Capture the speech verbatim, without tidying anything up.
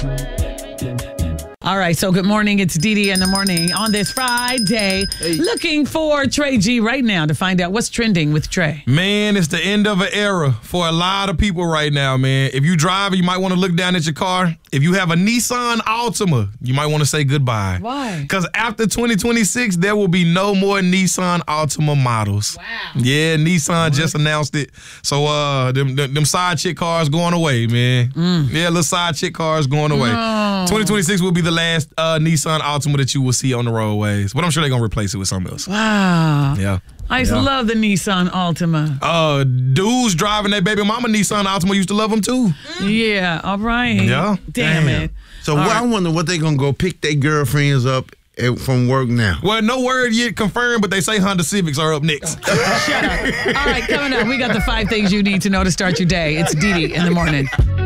All right, so good morning. It's Dee Dee in the morning on this Friday. Hey. Looking for Trey G right now to find out what's trending with Trey. Man, it's the end of an era for a lot of people right now, man. If you drive, you might want to look down at your car. If you have a Nissan Altima, you might want to say goodbye. Why? Because after twenty twenty-six, there will be no more Nissan Altima models. Wow. Yeah, Nissan what? just announced it. So uh, them, them, them side chick cars going away, man. Mm. Yeah, little side chick cars going away. No. twenty twenty-six will be the last uh, Nissan Altima that you will see on the roadways. But I'm sure they're going to replace it with something else. Wow. Yeah. I used yeah. to love the Nissan Altima. Uh, dudes driving that baby mama Nissan Altima used to love them too. Yeah, all right. Yeah. Damn, Damn. it. So well, right. I wonder what they going to go pick their girlfriends up at, from work now. Well, no word yet confirmed, but they say Honda Civics are up next. Shut up. All right, coming up, we got the five things you need to know to start your day. It's Dee Dee in the morning.